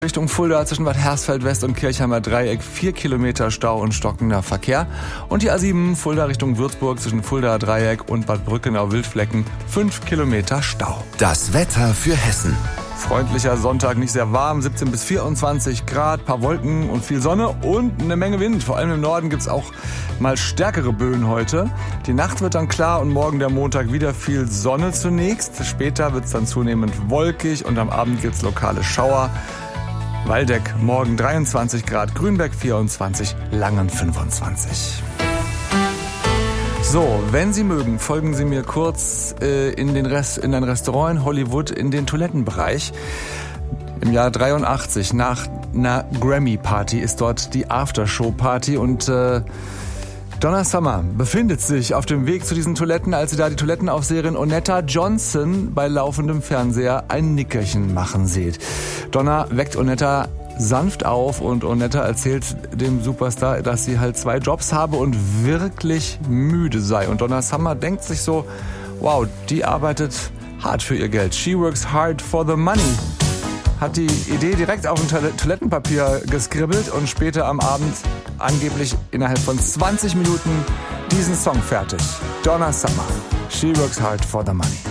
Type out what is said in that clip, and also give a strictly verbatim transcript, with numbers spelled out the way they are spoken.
Richtung Fulda zwischen Bad Hersfeld West und Kirchheimer Dreieck vier Kilometer Stau und stockender Verkehr. Und die A sieben Fulda Richtung Würzburg zwischen Fulda Dreieck und Bad Brückenau-Wildflecken fünf Kilometer Stau. Das Wetter für Hessen. Freundlicher Sonntag, nicht sehr warm, siebzehn bis vierundzwanzig Grad, paar Wolken und viel Sonne und eine Menge Wind. Vor allem im Norden gibt's auch mal stärkere Böen heute. Die Nacht wird dann klar und morgen der Montag wieder viel Sonne zunächst. Später wird's dann zunehmend wolkig und am Abend gibt's lokale Schauer. Waldeck morgen dreiundzwanzig Grad, Grünberg vierundzwanzig, Langen fünfundzwanzig. So, wenn Sie mögen, folgen Sie mir kurz äh, in, den Rest, in ein Restaurant in Hollywood in den Toilettenbereich. Im Jahr dreiundachtzig, nach einer Grammy-Party, ist dort die Aftershow-Party und äh, Donna Summer befindet sich auf dem Weg zu diesen Toiletten, als sie da die Toilettenaufseherin Onetta Johnson bei laufendem Fernseher ein Nickerchen machen sieht. Donna weckt Onetta sanft auf und Onetta erzählt dem Superstar, dass sie halt zwei Jobs habe und wirklich müde sei. Und Donna Summer denkt sich so, wow, die arbeitet hart für ihr Geld. She works hard for the money. Hat die Idee direkt auf ein Toilettenpapier geskribbelt und später am Abend angeblich innerhalb von zwanzig Minuten diesen Song fertig. Donna Summer, She works hard for the money.